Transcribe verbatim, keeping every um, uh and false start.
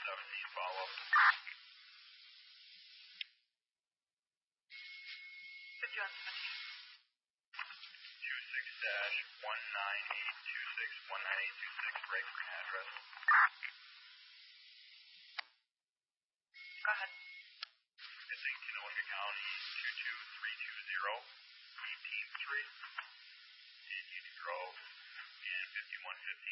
seventeen follow-up. Put you on seventeen. two six dash one nine eight two six, one nine eight two six, break free address. Go ahead. It's in Canoga County, two two three two zero, eighteenth Street, in Union Grove, and fifty-one fifteen.